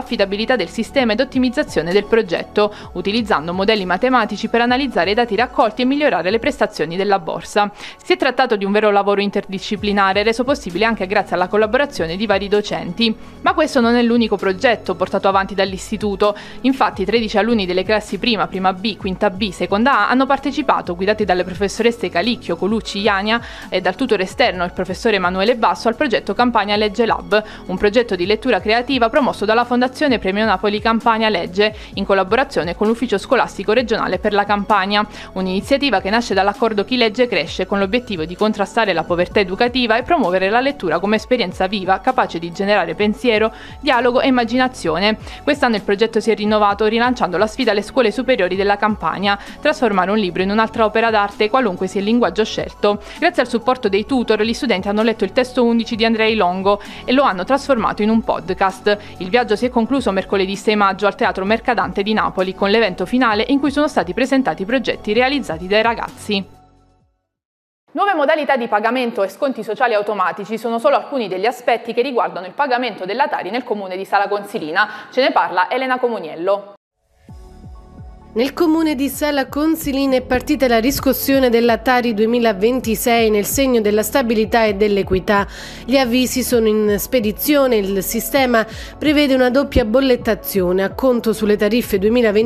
sull'affidabilità del sistema ed ottimizzazione del progetto, utilizzando modelli matematici per analizzare i dati raccolti e migliorare le prestazioni della borsa. Si è trattato di un vero lavoro interdisciplinare, reso possibile anche grazie alla collaborazione di vari docenti. Ma questo non è l'unico progetto portato avanti dall'istituto. Infatti 13 alunni delle classi prima B, quinta B, seconda A hanno partecipato, guidati dalle professoresse Calicchio, Colucci, Iania e dal tutore esterno, il professore Emanuele Basso, al progetto Campania Legge Lab, un progetto di lettura creativa promosso dalla Fondazione Premio Napoli Campania Legge, in collaborazione con l'Ufficio Scolastico Regionale per la Campania, un'iniziativa che nasce dall'accordo Chi legge cresce, con l'obiettivo di contrastare la povertà educativa e promuovere la lettura come esperienza viva, capace di generare pensiero, dialogo e immaginazione. Quest'anno il progetto si è rinnovato, rilanciando la sfida alle scuole superiori della Campania: trasformare un libro in un'altra opera d'arte, qualunque sia il linguaggio scelto. Grazie al supporto dei tutor, gli studenti hanno letto il testo 11 di Andrei Longo e lo hanno trasformato in un podcast. Il viaggio si è concluso mercoledì 6 maggio al Teatro Mercadante di Napoli, con l'evento finale in cui sono stati presentati i progetti realizzati dai ragazzi. Nuove modalità di pagamento e sconti sociali automatici sono solo alcuni degli aspetti che riguardano il pagamento della Tari nel comune di Sala Consilina. Ce ne parla Elena Comuniello. Nel comune di Sala Consilina è partita la riscossione della Tari 2026 nel segno della stabilità e dell'equità. Gli avvisi sono in spedizione, il sistema prevede una doppia bollettazione, acconto sulle tariffe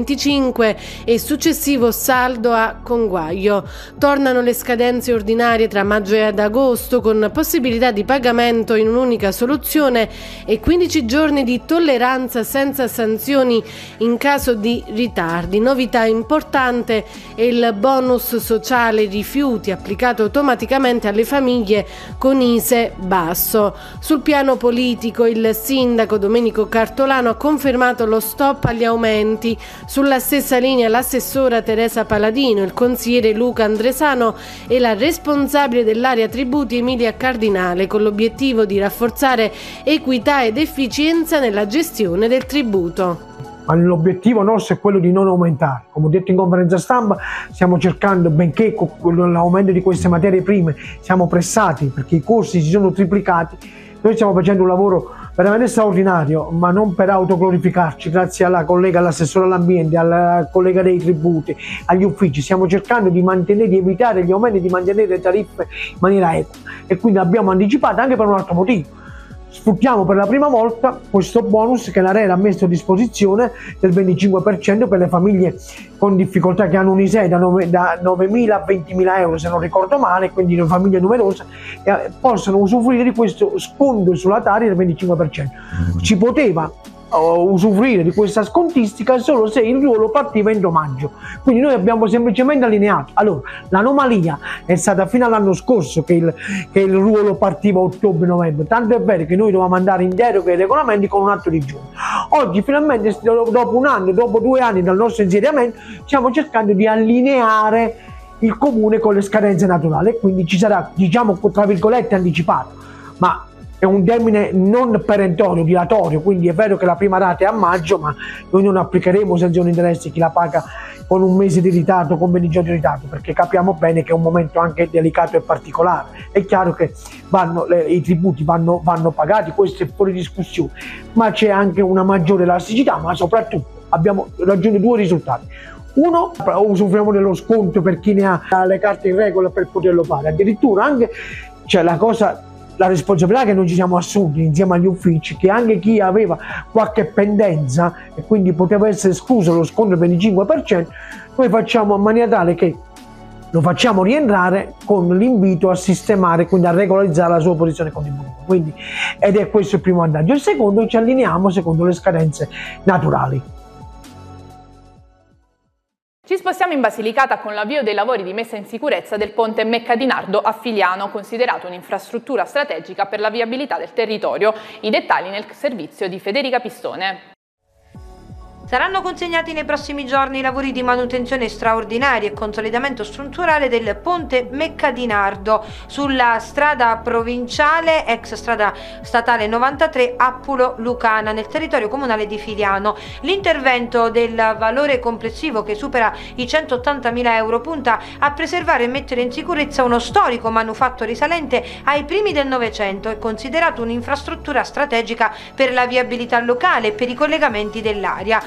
2025 e successivo saldo a conguaglio. Tornano le scadenze ordinarie tra maggio e ad agosto, con possibilità di pagamento in un'unica soluzione e 15 giorni di tolleranza senza sanzioni in caso di ritardi. Novità importante è il bonus sociale rifiuti, applicato automaticamente alle famiglie con ISEE basso. Sul piano politico, il sindaco Domenico Cartolano ha confermato lo stop agli aumenti. Sulla stessa linea l'assessora Teresa Paladino, il consigliere Luca Andresano e la responsabile dell'area tributi Emilia Cardinale, con l'obiettivo di rafforzare equità ed efficienza nella gestione del tributo. Ma l'obiettivo nostro è quello di non aumentare. Come ho detto in conferenza stampa, stiamo cercando, benché con l'aumento di queste materie prime siamo pressati perché i costi si sono triplicati, noi stiamo facendo un lavoro veramente straordinario, ma non per autoglorificarci. Grazie alla collega, all'assessore all'ambiente, alla collega dei tributi, agli uffici, stiamo cercando di mantenere, di evitare gli aumenti, di mantenere le tariffe in maniera equa, e quindi abbiamo anticipato anche per un altro motivo. Sfruttiamo per la prima volta questo bonus che l'ARERA ha messo a disposizione del 25% per le famiglie con difficoltà, che hanno un ISEE da 9.000 a 20.000 euro, se non ricordo male, quindi le famiglie numerose possono usufruire di questo sconto sulla Tari del 25%. Si poteva usufruire di questa scontistica solo se il ruolo partiva entro maggio, quindi noi abbiamo semplicemente allineato. Allora, l'anomalia è stata fino all'anno scorso che il ruolo partiva ottobre-novembre, tanto è vero che noi dovevamo andare in deroga ai regolamenti con un atto di giugno. Oggi finalmente, dopo un anno, dopo 2 anni dal nostro insediamento, stiamo cercando di allineare il comune con le scadenze naturali, quindi ci sarà, diciamo, tra virgolette, anticipato, ma è un termine non perentorio, dilatorio, quindi è vero che la prima rata è a maggio, ma noi non applicheremo sanzioni di interesse chi la paga con un mese di ritardo, con 20 giorni di ritardo, perché capiamo bene che è un momento anche delicato e particolare. È chiaro che i tributi vanno pagati, questo è fuori discussione, ma c'è anche una maggiore elasticità, ma soprattutto abbiamo raggiunto 2 risultati. Uno, usufruiamo dello sconto per chi ne ha le carte in regola per poterlo fare, addirittura anche c'è la responsabilità che noi ci siamo assunti insieme agli uffici, che anche chi aveva qualche pendenza e quindi poteva essere escluso lo sconto del 25%, noi facciamo in maniera tale che lo facciamo rientrare con l'invito a sistemare, quindi a regolarizzare la sua posizione contributiva. Quindi, ed è questo il primo vantaggio. Il secondo, ci allineiamo secondo le scadenze naturali. Ci spostiamo in Basilicata con l'avvio dei lavori di messa in sicurezza del ponte Mecca di Nardo a Figliano, considerato un'infrastruttura strategica per la viabilità del territorio. I dettagli nel servizio di Federica Pistone. Saranno consegnati nei prossimi giorni i lavori di manutenzione straordinaria e consolidamento strutturale del ponte Meccadinardo sulla strada provinciale ex strada statale 93 Appulo-Lucana nel territorio comunale di Filiano. L'intervento, del valore complessivo che supera i 180.000 euro, punta a preservare e mettere in sicurezza uno storico manufatto risalente ai primi del Novecento e considerato un'infrastruttura strategica per la viabilità locale e per i collegamenti dell'area.